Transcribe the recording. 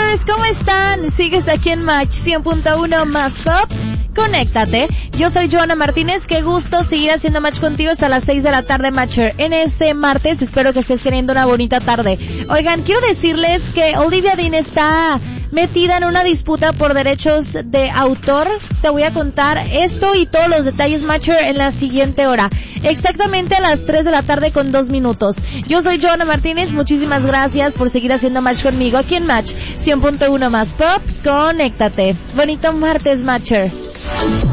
Matchers, ¿cómo están? Sigues aquí en Match 100.1 más Pop. Conéctate. Yo soy Joana Martínez. Qué gusto seguir haciendo match contigo hasta las 6 de la tarde, Matcher. En este martes espero que estés teniendo una bonita tarde. Oigan, quiero decirles que Olivia Dean está metida en una disputa por derechos de autor. Te voy a contar esto y todos los detalles, Matcher, en la siguiente hora. Exactamente a las 3 de la tarde con 2 minutos. Yo soy Joana Martínez. Muchísimas gracias por seguir haciendo match conmigo aquí en Match 100.1 más Pop. Conéctate. Bonito martes, Matcher.